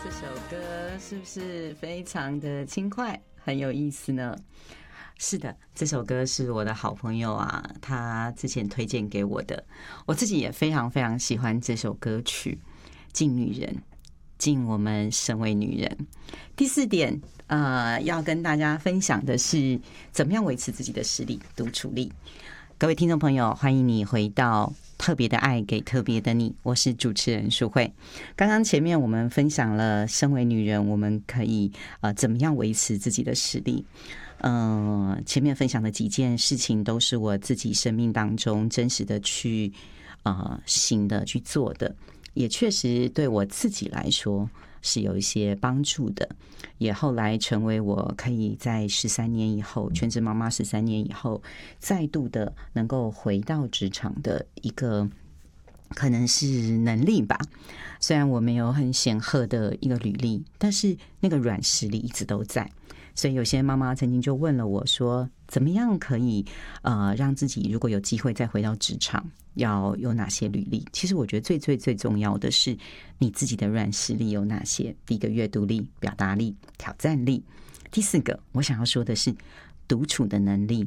这首歌是不是非常的轻快，很有意思呢？是的，这首歌是我的好朋友啊，他之前推荐给我的，我自己也非常非常喜欢这首歌曲《敬女人》，敬我们身为女人。第四点，要跟大家分享的是怎么样维持自己的实力、独处力。各位听众朋友，欢迎你回到特别的爱给特别的你，我是主持人淑慧。刚刚前面我们分享了身为女人我们可以怎么样维持自己的实力。前面分享的几件事情都是我自己生命当中真实的去行的去做的，也确实对我自己来说是有一些帮助的，也后来成为我可以在13年以后，全职妈妈13年以后，再度的能够回到职场的一个可能是能力吧。虽然我没有很显赫的一个履历，但是那个软实力一直都在。所以有些妈妈曾经就问了我说，怎么样可以让自己如果有机会再回到职场，要有哪些履历？其实我觉得最重要的是你自己的软实力有哪些。第一个，阅读力、表达力、挑战力。第四个，我想要说的是独处的能力。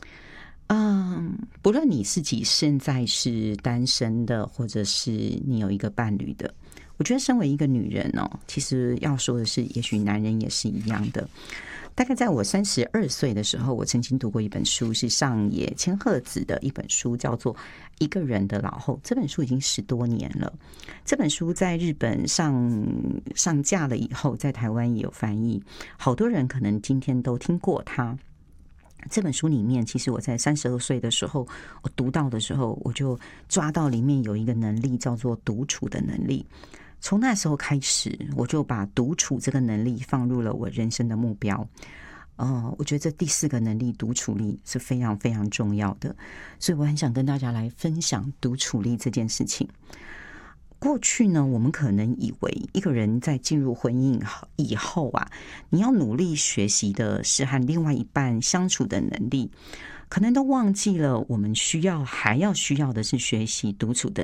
不论你自己现在是单身的，或者是你有一个伴侣的，我觉得身为一个女人哦，其实要说的是，也许男人也是一样的。大概在我32岁的时候，我曾经读过一本书，是上野千鹤子的一本书，叫做《一个人的老后》。这本书已经10多年了。这本书在日本上架了以后，在台湾也有翻译，好多人可能今天都听过它。这本书里面，其实我在32岁的时候，我读到的时候，我就抓到里面有一个能力叫做独处的能力。从那时候开始，我就把独处这个能力放入了我人生的目标。我觉得这第4个能力独处力是非常非常重要的，所以我很想跟大家来分享独处力这件事情。过去呢，我们可能以为一个人在进入婚姻以后啊，你要努力学习的是和另外一半相处的能力，可能都忘记了我们还要需要的是学习独处的